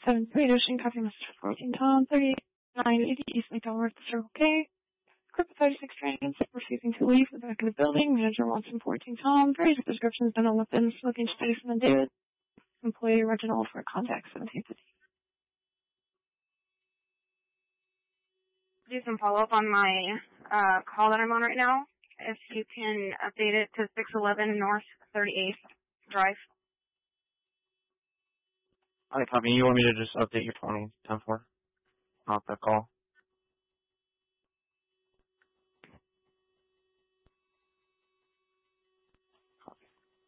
7 Ocean, copy message for 14 Tom, 3980 East Lake Delaware, the Circle K. Group of 36 trains refusing to leave the back of the building. Manager wants some 14 Tom. Various descriptions done on weapons. Looking to Jason and David. Employee Reginald for contact 1750. Do some follow-up on my call that I'm on right now. If you can update it to 611 North 38th Drive. Alright, copy. You want me to just update your 2010-4 off that call? Copy.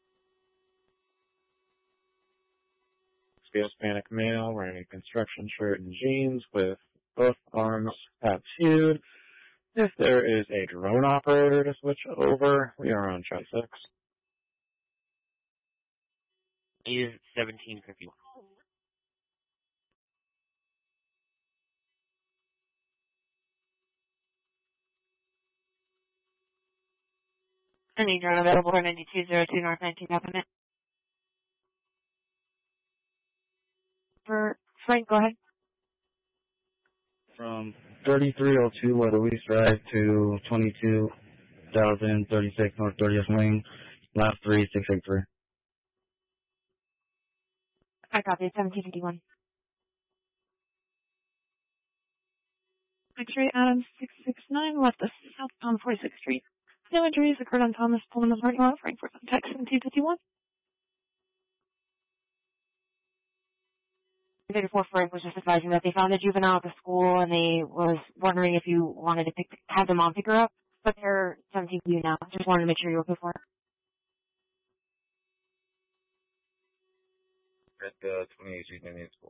Hispanic male wearing a construction shirt and jeans with both arms tattooed. If there is a drone operator to switch over, we are on Chart 6. Is 1751. Any drone available for 9202 North 19th Avenue. For Frank, go ahead. From 3302 Louise Drive to 22,036 North 30th Lane, last 3683. I copy, 1751. X-ray Adams 669 left us south on 46th Street. No injuries occurred on Thomas Pullman parking lot, Frankfurt, contact 1751. 34 Frank was just advising that they found a juvenile at the school and they was wondering if you wanted to have the mom pick her up, but they're 17 for you now. Just wanted to make sure you're okay for it. At the 28th Street School.